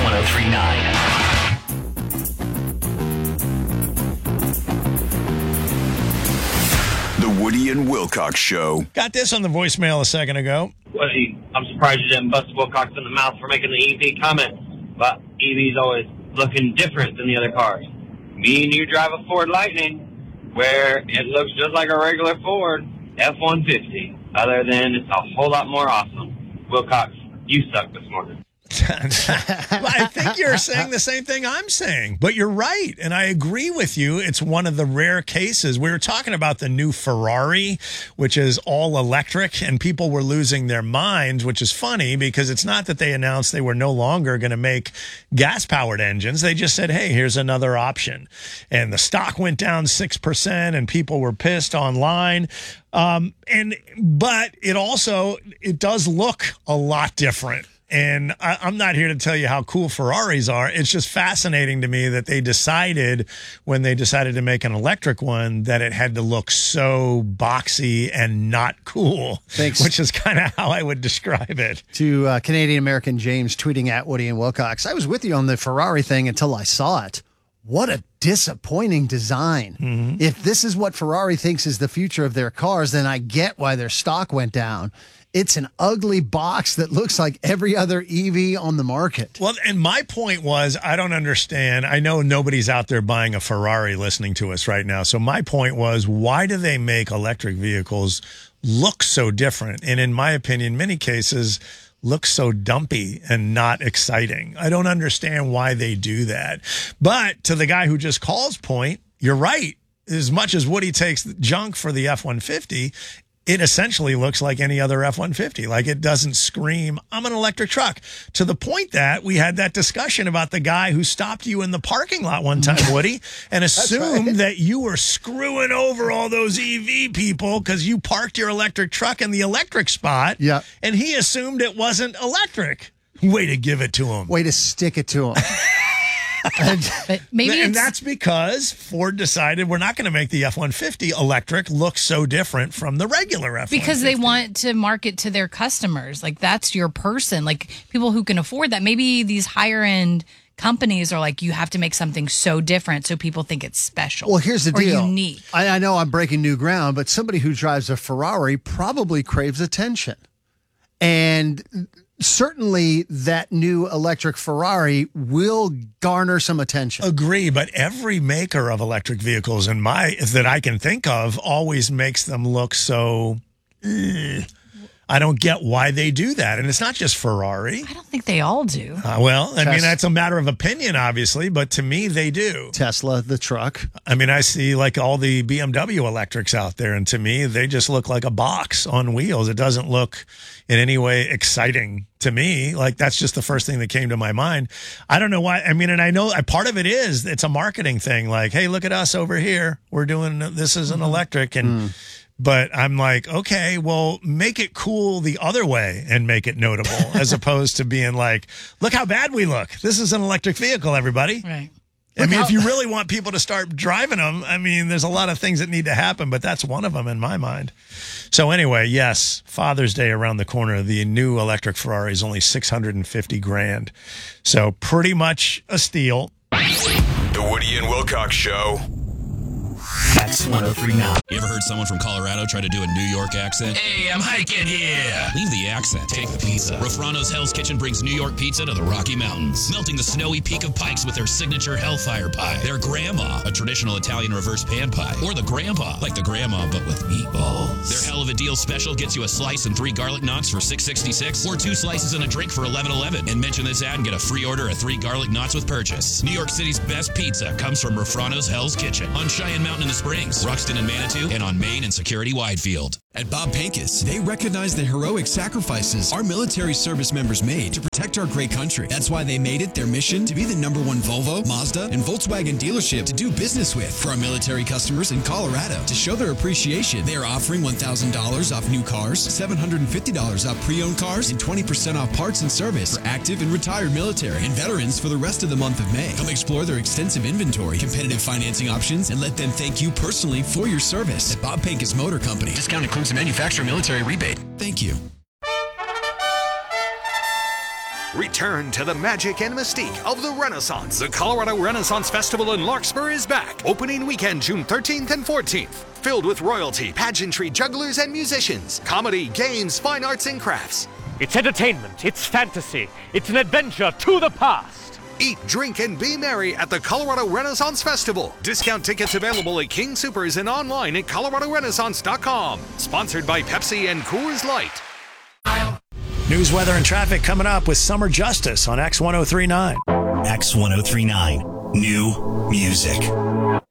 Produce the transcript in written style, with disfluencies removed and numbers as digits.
1039. The Woody and Wilcox Show. Got this on the voicemail a second ago. Woody, I'm surprised you didn't bust Wilcox in the mouth for making the EV comment, but EV's always looking different than the other cars. Me and you drive a Ford Lightning, where it looks just like a regular Ford F-150, other than it's a whole lot more awesome. Wilcox, you suck this morning. I think you're saying the same thing I'm saying, but you're right. And I agree with you. It's one of the rare cases. We were talking about the new Ferrari, which is all electric, and people were losing their minds, which is funny because it's not that they announced they were no longer going to make gas powered engines. They just said, hey, here's another option. And the stock went down 6% and people were pissed online. But it does look a lot different. And I'm not here to tell you how cool Ferraris are. It's just fascinating to me that they decided, when they decided to make an electric one, that it had to look so boxy and not cool. Thanks. Which is kind of how I would describe it. To Canadian-American James tweeting at Woody and Wilcox, I was with you on the Ferrari thing until I saw it. What a disappointing design. Mm-hmm. If this is what Ferrari thinks is the future of their cars, then I get why their stock went down. It's an ugly box that looks like every other EV on the market. Well, and my point was, I don't understand. I know nobody's out there buying a Ferrari listening to us right now. So my point was, why do they make electric vehicles look so different? And in my opinion, many cases, look so dumpy and not exciting. I don't understand why they do that. But to the guy who just calls point, you're right. As much as Woody takes junk for the F-150, it essentially looks like any other F-150. Like, it doesn't scream, I'm an electric truck. To the point that we had that discussion about the guy who stopped you in the parking lot one time, Woody, and assumed that you were screwing over all those EV people because you parked your electric truck in the electric spot. Yeah. And he assumed it wasn't electric. Way to give it to him. Way to stick it to him. But maybe and that's because Ford decided we're not going to make the F-150 electric look so different from the regular F-150. Because they want to market to their customers. Like, that's your person. Like, people who can afford that. Maybe these higher end companies are like, you have to make something so different so people think it's special. Well, here's the deal. Unique. I know I'm breaking new ground, but somebody who drives a Ferrari probably craves attention. And certainly that new electric Ferrari will garner some attention. Agree, but every maker of electric vehicles that I can think of always makes them look so... I don't get why they do that. And it's not just Ferrari. I don't think they all do. I mean, that's a matter of opinion, obviously, but to me, they do. Tesla, the truck. I mean, I see like all the BMW electrics out there, and to me, they just look like a box on wheels. It doesn't look in any way exciting to me. Like, that's just the first thing that came to my mind. I don't know why. I mean, and I know part of it is it's a marketing thing. Like, hey, look at us over here. We're doing this as an electric. And but I'm like, okay, well, make it cool the other way and make it notable, as opposed to being like, look how bad we look. This is an electric vehicle, everybody. Right. I mean, if you really want people to start driving them, I mean, there's a lot of things that need to happen, but that's one of them in my mind. So anyway, yes, Father's Day around the corner. The new electric Ferrari is only $650,000. So pretty much a steal. The Woody and Wilcox Show. That's 1039. You ever heard someone from Colorado try to do a New York accent? Hey, I'm hiking here. Leave the accent. Take the pizza. Rafrano's Hell's Kitchen brings New York pizza to the Rocky Mountains, melting the snowy peak of Pikes with their signature Hellfire pie, their Grandma, a traditional Italian reverse pan pie, or the Grandpa, like the Grandma but with meatballs. Their Hell of a Deal special gets you a slice and 3 garlic knots for $6.66, or 2 slices and a drink for $11.11. And mention this ad and get a free order of 3 garlic knots with purchase. New York City's best pizza comes from Rafrano's Hell's Kitchen on Cheyenne Mountain in the Springs, Ruxton and Manitou, and on Main and Security Widefield. At Bob Pincus, they recognize the heroic sacrifices our military service members made to protect our great country. That's why they made it their mission to be the #1 Volvo, Mazda, and Volkswagen dealership to do business with. For our military customers in Colorado, to show their appreciation, they are offering $1,000 off new cars, $750 off pre-owned cars, and 20% off parts and service for active and retired military and veterans for the rest of the month of May. Come explore their extensive inventory, competitive financing options, and let them thank you personally for your service. At Bob Pincus Motor Company. Discount includes a manufacturer military rebate. Thank you. Return to the magic and mystique of the Renaissance. The Colorado Renaissance Festival in Larkspur is back. Opening weekend, June 13th and 14th. Filled with royalty, pageantry, jugglers, and musicians. Comedy, games, fine arts, and crafts. It's entertainment. It's fantasy. It's an adventure to the past. Eat, drink, and be merry at the Colorado Renaissance Festival. Discount tickets available at King Soopers and online at coloradorenaissance.com. Sponsored by Pepsi and Coors Light. News, weather, and traffic coming up with Summer Justice on X1039. X1039. New music.